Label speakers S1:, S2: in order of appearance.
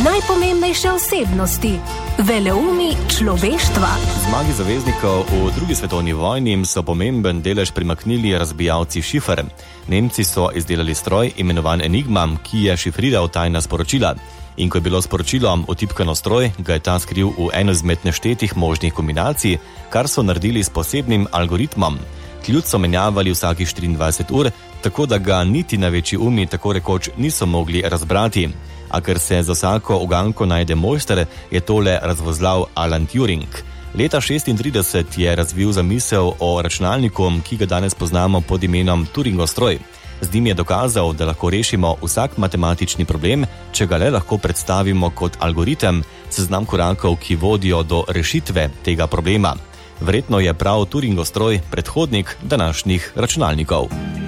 S1: najpomembnejše osebnosti, veleumi človeštva.
S2: Zmagi zaveznikov v drugi svetovni vojni so pomemben delež primaknili razbijalci šifer. Nemci so izdelali stroj imenovan Enigma, ki je šifriral tajna sporočila. In ko je bilo sporočilo vtipkano stroj, ga je ta skril v eno izmed neštetih možnih kombinacij, kar so naredili s posebnim algoritmom. Ključ so menjavali vsakih 24 ur, tako da ga niti največji umi tako rekoč niso mogli razbrati. A ker se za vsako uganko najde mojster, je tole razvozlal Alan Turing. Leta 1936 je razvil zamisel o računalniku, ki ga danes poznamo pod imenom Turingov stroj. Z njim je dokazal, da lahko rešimo vsak matematični problem, če ga le lahko predstavimo kot algoritem, seznam korakov, ki vodijo do rešitve tega problema. Verjetno je prav Turingov stroj predhodnik današnjih računalnikov.